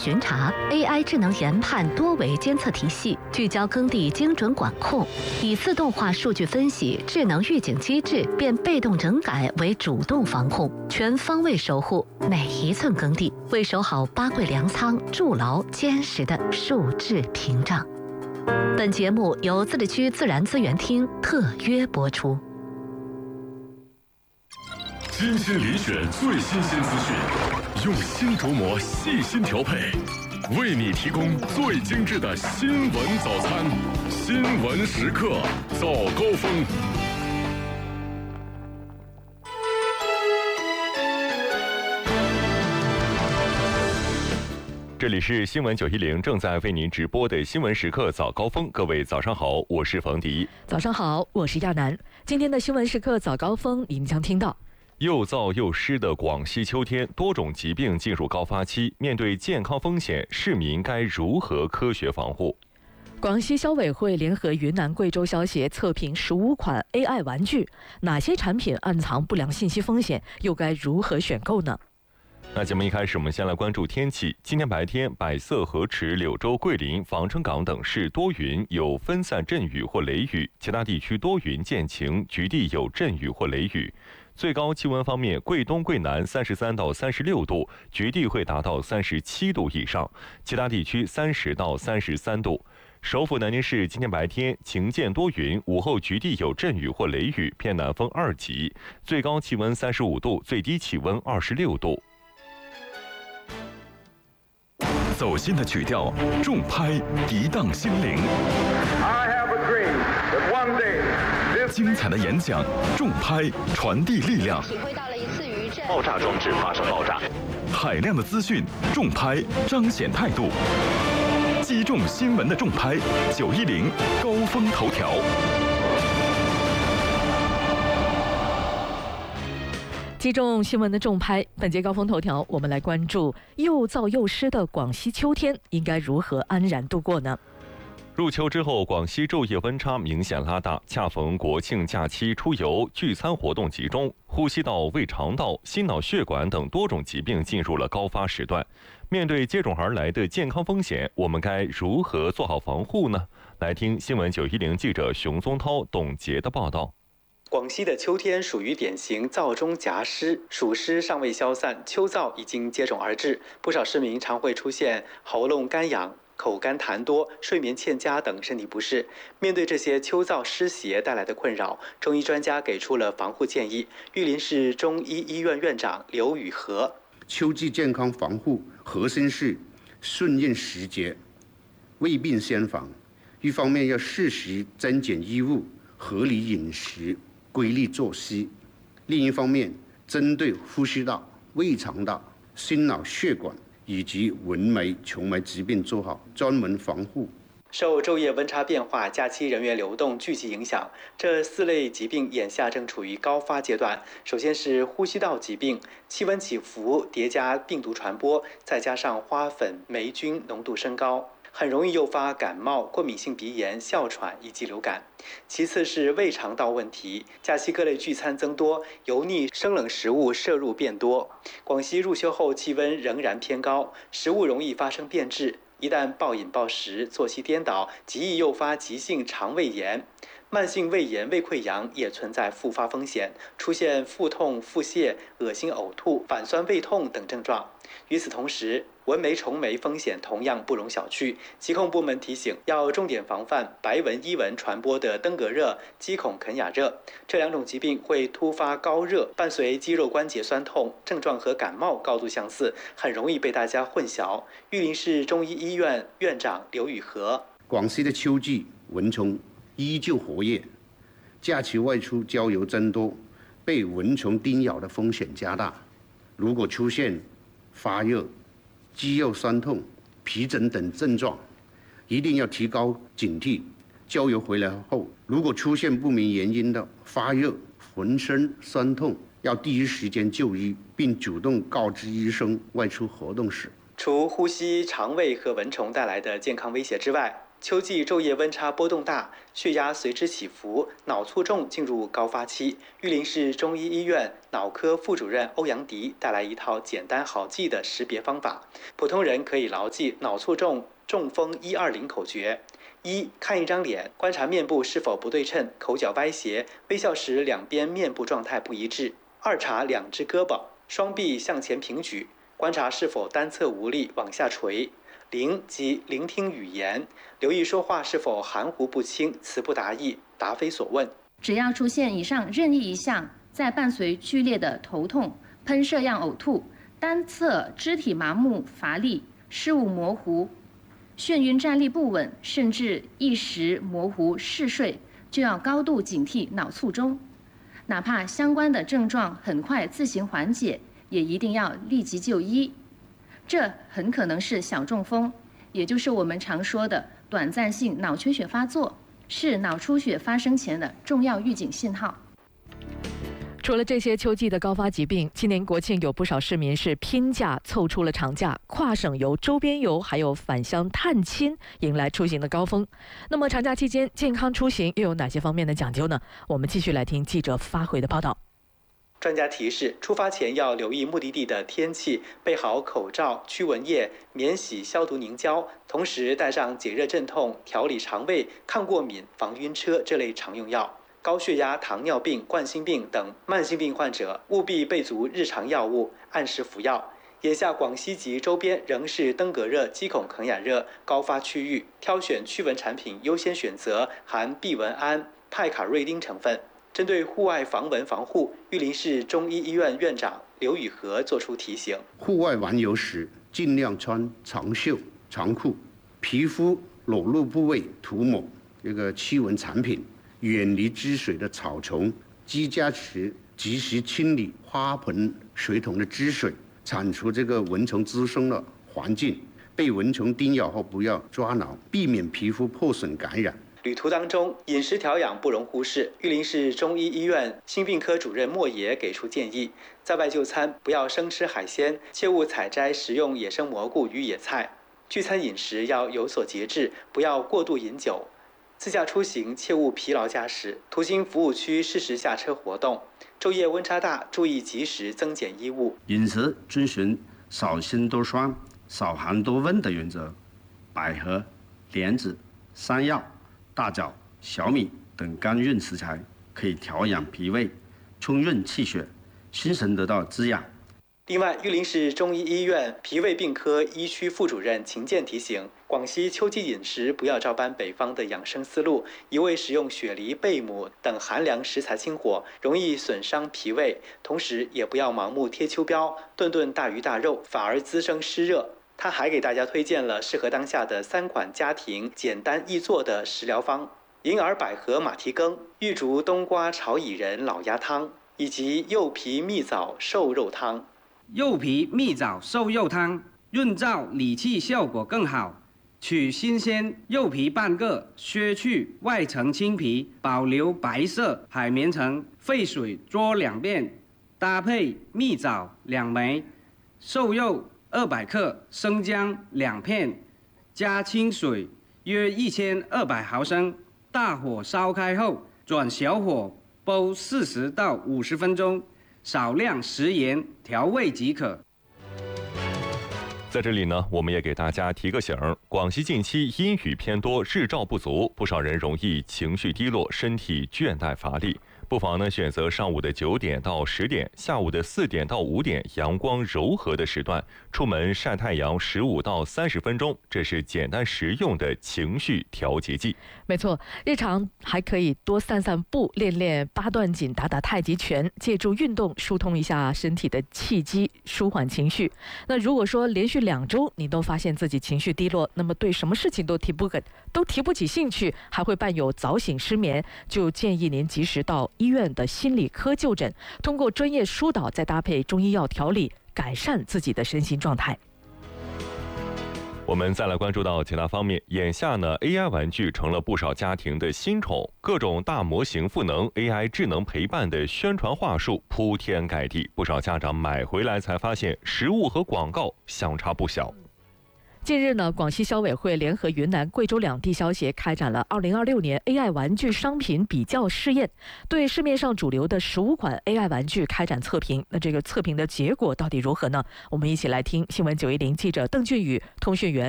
巡查、AI 智能研判多维监测体系，聚焦耕地精准管控，以自动化数据分析、智能预警机制变被动整改为主动防控，全方位守护每一寸耕地，为守好八桂粮仓筑牢坚实的数字屏障。本节目由自治区自然资源厅特约播出。 精心遴选最新鲜资讯，用心琢磨，细心调配，为你提供最精致的新闻早餐。新闻时刻早高峰。这里是新闻910正在为您直播的新闻时刻早高峰，各位早上好，我是冯迪。 早上好，我是亚楠。今天的新闻时刻早高峰，您将听到。 又燥又湿的广西秋天，多种疾病进入高发期，面对健康风险，市民该如何科学防护？ 广西消委会联合云南、贵州消协测评15款 AI 玩具，哪些产品暗藏不良信息风险，又该如何选购呢？ 那节目一开始，我们先来关注天气。今天白天，百色、河池、柳州、桂林、防城港等市多云，有分散阵雨或雷雨；其他地区多云见晴，局地有阵雨或雷雨。最高气温方面，桂东、桂南33到36度，局地会达到37度以上；其他地区30到33度。首府南宁市今天白天晴间多云，午后局地有阵雨或雷雨，偏南风2级，最高气温35度，最低气温26度。走心的曲调，重拍涤荡心灵。精彩的演讲，重拍传递力量。 体会到了一次余震， 爆炸装置发生爆炸。海量的资讯，重拍彰显态度。击中新闻的重拍，910高峰头条。 击中新闻的重拍，本节高峰头条，我们来关注又燥又湿的广西秋天，应该如何安然度过呢？ 入秋之后，广西昼夜温差明显拉大，恰逢国庆假期出游、聚餐活动集中，呼吸道、胃肠道、心脑血管等多种疾病进入了高发时段。面对接踵而来的健康风险，我们该如何做好防护呢？来听新闻910记者熊宗涛、董洁的报道。 广西的秋天属于典型燥中夹湿，暑湿尚未消散，秋燥已经接踵而至。不少市民常会出现喉咙干痒、口干痰多、睡眠欠佳等身体不适。面对这些秋燥湿邪带来的困扰，中医专家给出了防护建议。玉林市中医医院院长刘宇和： 秋季健康防护核心是顺应时节，未病先防。一方面要适时增减衣物，合理饮食，规律作息；另一方面，针对呼吸道、胃肠道、心脑血管以及纹眉、琼眉疾病做好专门防护。 受昼夜温差变化、假期人员流动聚集影响，这4类疾病眼下正处于高发阶段。首先是呼吸道疾病，气温起伏叠加病毒传播，再加上花粉、霉菌浓度升高，很容易诱发感冒、过敏性鼻炎、哮喘以及流感。其次是胃肠道问题，假期各类聚餐增多，油腻生冷食物摄入变多。广西入秋后气温仍然偏高，食物容易发生变质，一旦暴饮暴食、作息颠倒，极易诱发急性肠胃炎。慢性胃炎、胃溃疡也存在复发风险，出现腹痛、腹泻、恶心、呕吐、反酸、胃痛等症状。与此同时，纹眉、重眉风险同样不容小觑。疾控部门提醒，要重点防范白纹、伊蚊传播的登革热、鸡孔肯雅热。这2种疾病会突发高热，伴随肌肉关节酸痛，症状和感冒高度相似，很容易被大家混淆。玉林市中医医院院长刘宇和： 广西的秋季蚊虫依旧活跃，假期外出郊游增多，被蚊虫叮咬的风险加大。如果出现发热、肌肉酸痛、皮疹等症状，一定要提高警惕。郊游回来后，如果出现不明原因的发热、浑身酸痛，要第一时间就医，并主动告知医生外出活动时。 除呼吸、肠胃和蚊虫带来的健康威胁之外， 秋季昼夜温差波动大，血压随之起伏，脑卒中进入高发期。玉林市中医医院脑科副主任欧阳迪带来一套简单好记的识别方法，普通人可以牢记脑卒中中风120口诀。1. 看一张脸，观察面部是否不对称，口角歪斜，微笑时两边面部状态不一致。2. 查两只胳膊，双臂向前平举，观察是否单侧无力往下垂。0即聆听语言，留意说话是否含糊不清、词不达意、答非所问。 只要出现以上任意一项，再伴随剧烈的头痛、喷射样呕吐、单侧肢体麻木乏力、视物模糊、眩晕站立不稳，甚至意识模糊嗜睡，就要高度警惕脑卒中。哪怕相关的症状很快自行缓解，也一定要立即就医。这很可能是小中风，也就是我们常说的短暂性脑缺血发作，是脑出血发生前的重要预警信号。 除了这些秋季的高发疾病，今年国庆有不少市民是拼假凑出了长假，跨省游、周边游还有返乡探亲，迎来出行的高峰。那么长假期间健康出行又有哪些方面的讲究呢？我们继续来听记者发回的报道。 专家提示，出发前要留意目的地的天气，备好口罩、驱蚊液、免洗消毒凝胶，同时带上解热镇痛、调理肠胃、抗过敏、防晕车这类常用药。高血压、糖尿病、冠心病等慢性病患者务必备足日常药物，按时服药。眼下广西及周边仍是登革热、鸡孔肯雅热高发区域，挑选驱蚊产品优先选择含避蚊胺、派卡瑞丁成分。针对户外防蚊防护，玉林市中医医院院长刘宇和作出提醒： 户外玩游时尽量穿长袖长裤，皮肤裸露部位涂抹这个驱蚊产品，远离积水的草丛，居家时及时清理花盆水桶的积水，铲除这个蚊虫滋生的环境。被蚊虫叮咬后不要抓挠，避免皮肤破损感染。 旅途当中，饮食调养不容忽视。玉林市中医医院心病科主任莫爷给出建议：在外就餐不要生吃海鲜，切勿采摘食用野生蘑菇与野菜。聚餐饮食要有所节制，不要过度饮酒。自驾出行切勿疲劳驾驶，途经服务区适时下车活动。昼夜温差大，注意及时增减衣物。 饮食遵循少辛多酸、少寒多温的原则，百合、莲子、山药、大枣、小米等甘润食材可以调养脾胃、充润气血，心神得到滋养。 另外，玉林市中医医院脾胃病科医区副主任秦健提醒，广西秋季饮食不要照搬北方的养生思路，一味食用雪梨、贝母等寒凉食材清火，容易损伤脾胃。同时，也不要盲目贴秋膘，顿顿大鱼大肉，反而滋生湿热。他还给大家推荐了适合当下的3款家庭简单易做的食疗方：银耳百合马蹄羹、玉竹冬瓜炒薏仁老鸭汤，以及柚皮蜜枣瘦肉汤。 柚皮蜜枣瘦肉汤润燥理气效果更好。取新鲜柚皮半个，削去外层青皮，保留白色海绵层，沸水焯2遍，搭配蜜枣2枚、瘦肉200克、生姜2片，加清水约1200毫升，大火烧开后转小火煲40到50分钟，少量食盐调味即可。 在这里呢，我们也给大家提个醒儿：广西近期阴雨偏多，日照不足，不少人容易情绪低落，身体倦怠乏力。不妨呢选择上午的9点到10点，下午的4点到5点，阳光柔和的时段，出门晒太阳15到30分钟，这是简单实用的情绪调节剂。 没错，日常还可以多散散步，练练8段锦，打打太极拳，借助运动疏通一下身体的气机，舒缓情绪。那如果说连续2周你都发现自己情绪低落，那么对什么事情都提不起兴趣，还会伴有早醒失眠，就建议您及时到医院的心理科就诊，通过专业疏导，再搭配中医药调理，改善自己的身心状态。 我们再来关注到其他方面，眼下呢 AI 玩具成了不少家庭的新宠，各种大模型赋能 AI 智能陪伴的宣传话术铺天盖地，不少家长买回来才发现实物和广告相差不小。 近日呢，广西消委会联合云南、贵州两地消协开展了2026年 AI 玩具商品比较试验，对市面上主流的15款 AI 玩具开展测评。那这个测评的结果到底如何呢？我们一起来听新闻910记者邓俊宇、通讯员